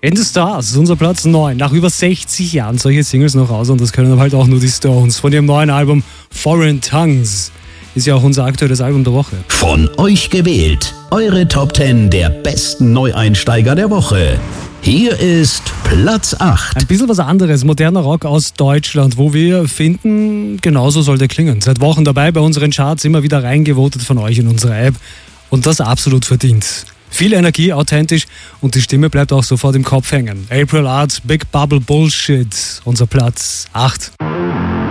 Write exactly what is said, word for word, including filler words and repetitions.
In the Stars, unser Platz neun. Nach über sechzig Jahren solche Singles noch raus und das können aber halt auch nur die Stones. Von ihrem neuen Album Foreign Tongues ist ja auch unser aktuelles Album der Woche. Von euch gewählt, eure Top zehn der besten Neueinsteiger der Woche. Hier ist Platz acht. Ein bisschen was anderes, moderner Rock aus Deutschland, wo wir finden, genauso soll der klingen. Seit Wochen dabei bei unseren Charts, immer wieder reingevotet von euch in unserer App und das absolut verdient. Viel Energie, authentisch und die Stimme bleibt auch sofort im Kopf hängen. April Art, Big Bubble Bullshit, unser Platz acht.